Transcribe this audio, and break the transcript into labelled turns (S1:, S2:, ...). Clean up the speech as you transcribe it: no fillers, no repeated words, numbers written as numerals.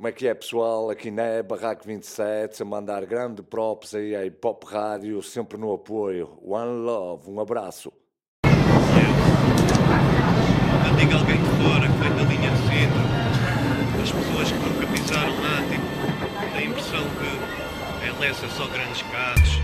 S1: Como é que é, pessoal? Aqui na Barraco 27, a mandar grande props aí à Hip Hop Rádio, sempre no apoio. One Love, um abraço.
S2: Quando digo alguém de fora que vem da linha de centro, as pessoas que nunca pisaram lá, tipo, têm a impressão que é Lessa só grandes carros,